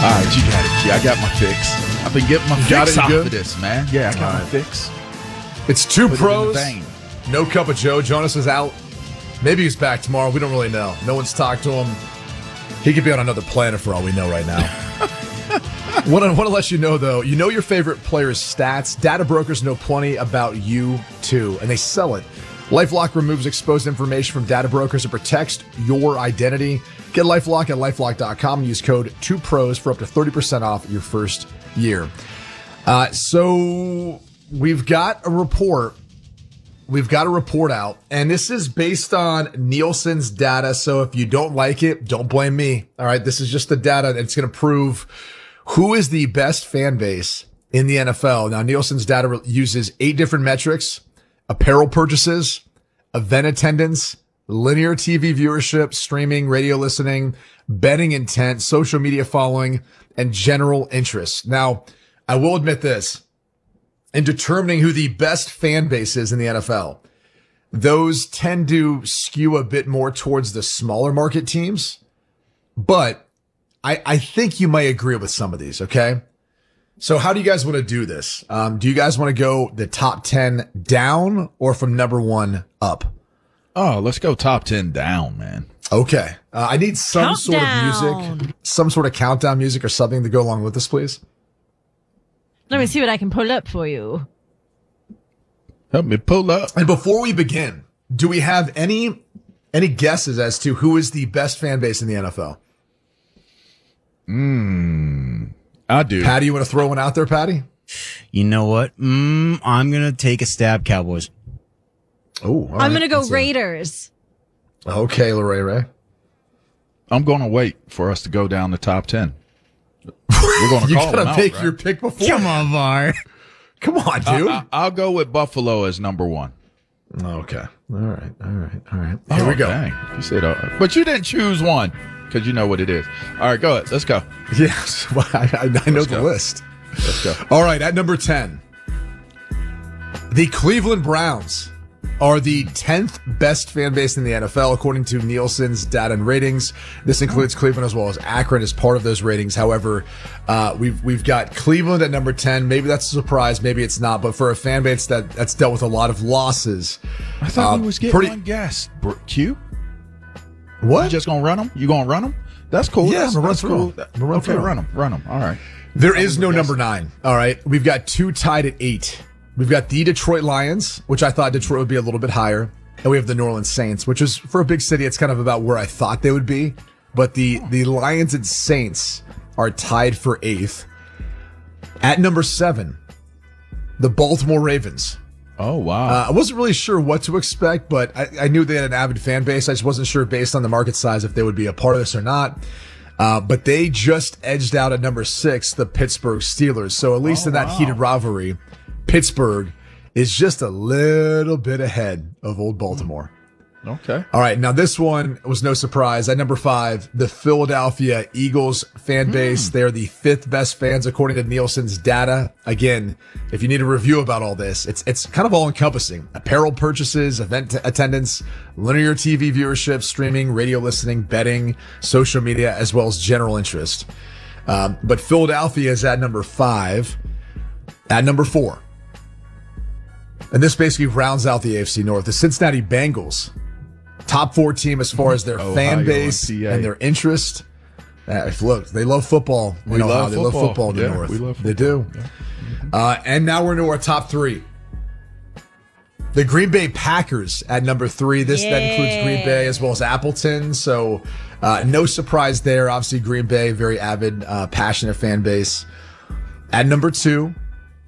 right, you got it, Q. I got my fix. I've been getting my fix off of this, man. Yeah, I got my fix. It's two Put pros, it in the vein. no Cup of Joe. Jonas is out. Maybe he's back tomorrow. We don't really know. No one's talked to him. He could be on another planet for all we know right now. Want to let you know, though, you know your favorite player's stats. Data brokers know plenty about you, too, and they sell it. LifeLock removes exposed information from data brokers and protects your identity. Get LifeLock at LifeLock.com and use code 2pros for up to 30% off your first year. So we've got a report. We've got a report out, and this is based on Nielsen's data. So if you don't like it, don't blame me. All right. This is just the data. It's going to prove who is the best fan base in the NFL. Now, Nielsen's data uses 8 different metrics: apparel purchases, event attendance, linear TV viewership, streaming, radio listening, betting intent, social media following, and general interest. Now, I will admit this. In determining who the best fan base is in the NFL, those tend to skew a bit more towards the smaller market teams. But I think you might agree with some of these, okay? So how do you guys want to do this? Do you guys want to go the top 10 down or from number 1 up? Oh, let's go top 10 down, man. Okay. I need some sort of Countdown. music, some sort of countdown music or something to go along with this, please. Let me see what I can pull up for you. Help me pull up. And before we begin, do we have any guesses as to who is the best fan base in the NFL? I do. Patty, you want to throw one out there, Patty? You know what? I'm going to take a stab, Cowboys. Oh, I'm going to go Raiders. Okay, Lorray Ray. I'm going to wait for us to go down the top 10. We're going to You call them gotta out, pick right? your pick before. Come on, Var. Come on, dude. I'll go with Buffalo as number 1. Okay. All right. Here we go. Dang. You said, but you didn't choose one because you know what it is. All right, go ahead. Let's go. Yes, well, I know the list. Let's go. All right, at number 10, the Cleveland Browns are the 10th best fan base in the NFL, according to Nielsen's data and ratings. This includes Cleveland as well as Akron as part of those ratings. However, we've got Cleveland at number 10. Maybe that's a surprise. Maybe it's not. But for a fan base that's dealt with a lot of losses. I thought we was getting one guess. Q? What? You just going to run them? You going to run them? That's cool. Yeah, that's, I'm that's gonna run cool. through 'em. I'm gonna run Okay, through 'em. run them. All right. There is no number 9. All right. We've got 2 tied at 8. We've got the Detroit Lions, which I thought Detroit would be a little bit higher. And we have the New Orleans Saints, which is, for a big city, it's kind of about where I thought they would be. But the Lions and Saints are tied for 8th. At number 7, the Baltimore Ravens. Oh, wow. I wasn't really sure what to expect, but I knew they had an avid fan base. I just wasn't sure based on the market size if they would be a part of this or not. But they just edged out at number 6, the Pittsburgh Steelers. So at least in that heated rivalry, Pittsburgh is just a little bit ahead of old Baltimore. Okay. All right. Now this one was no surprise. At number 5, the Philadelphia Eagles fan base. They're the 5th best fans according to Nielsen's data. Again, if you need a review about all this, it's kind of all encompassing: apparel purchases, event attendance, linear TV viewership, streaming, radio listening, betting, social media, as well as general interest. But Philadelphia is at number 5. At number 4, and this basically rounds out the AFC North, the Cincinnati Bengals. Top 4 team as far as their fan base and their interest. Look, they love football. We love They love football in the North. We love football. They do. Yeah. And now we're into our top 3. The Green Bay Packers at number 3. This that includes Green Bay as well as Appleton. So no surprise there. Obviously, Green Bay, very avid, passionate fan base. At number 2,